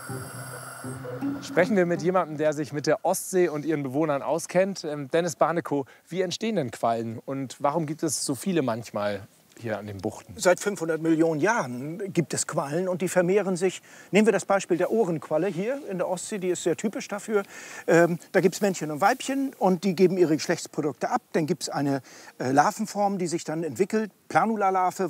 Sprechen wir mit jemandem, der sich mit der Ostsee und ihren Bewohnern auskennt. Dennis Barnekow, wie entstehen denn Quallen und warum gibt es so viele manchmal hier an den Buchten? Seit 500 Millionen Jahren gibt es Quallen und die vermehren sich. Nehmen wir das Beispiel der Ohrenqualle hier in der Ostsee, die ist sehr typisch dafür. Da gibt es Männchen und Weibchen und die geben ihre Geschlechtsprodukte ab. Dann gibt es eine Larvenform, die sich dann entwickelt, Planula-Larve,